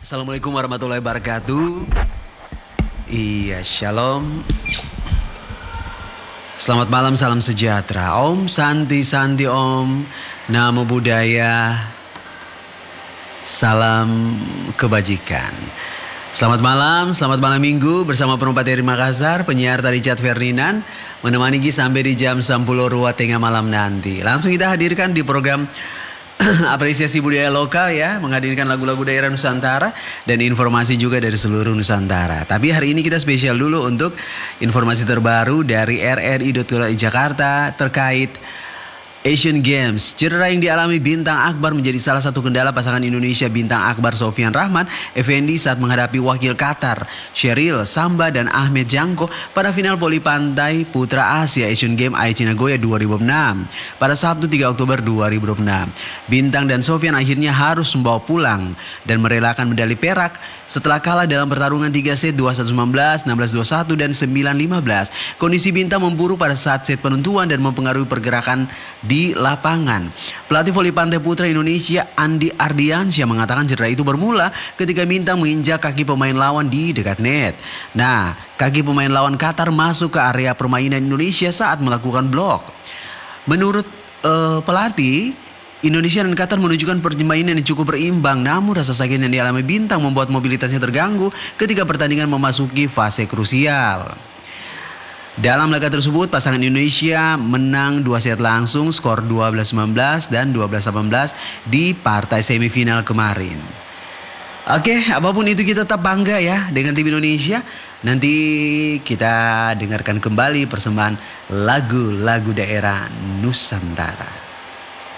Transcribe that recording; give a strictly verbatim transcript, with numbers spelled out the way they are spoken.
Assalamualaikum warahmatullahi wabarakatuh. Iya, shalom. Selamat malam, salam sejahtera. Om Santi Santi Om. Namo Buddhaya. Salam kebajikan. Selamat malam, selamat malam minggu bersama Perumpat dari Makassar, penyiar tadi Richard Ferdinand menemani Gi sampai di jam sepuluh ruang tengah malam nanti. Langsung kita hadirkan di program apresiasi budaya lokal ya, menghadirkan lagu-lagu daerah Nusantara dan informasi juga dari seluruh Nusantara. Tapi hari ini kita spesial dulu untuk informasi terbaru dari R R I dot co dot i Jakarta terkait Asian Games. Cedera yang dialami Bintang Akbar menjadi salah satu kendala pasangan Indonesia Bintang Akbar Sofyan Rahman Effendi saat menghadapi wakil Qatar Sheryl Samba dan Ahmed Jangko pada final voli pantai putra Asia Asian Games Aichi Nagoya dua ribu enam pada Sabtu tiga Oktober dua ribu enam. Bintang dan Sofyan akhirnya harus membawa pulang dan merelakan medali perak setelah kalah dalam pertarungan tiga set dua puluh satu sembilan belas, enam belas dua puluh satu dan sembilan lima belas. Kondisi Bintang memburuk pada saat set penentuan dan mempengaruhi pergerakan di lapangan. Pelatih voli pantai putra Indonesia Andi Ardiansyah mengatakan cedera itu bermula ketika Bintang menginjak kaki pemain lawan di dekat net. Nah, kaki pemain lawan Qatar masuk ke area permainan Indonesia saat melakukan blok. Menurut uh, pelatih, Indonesia dan Qatar menunjukkan permainan yang cukup berimbang, namun rasa sakit yang dialami Bintang membuat mobilitasnya terganggu ketika pertandingan memasuki fase krusial. Dalam laga tersebut, pasangan Indonesia menang dua set langsung, skor dua belas sembilan belas dan dua belas delapan belas di partai semifinal kemarin. Oke, apapun itu kita tetap bangga ya dengan tim Indonesia. Nanti kita dengarkan kembali persembahan lagu-lagu daerah Nusantara.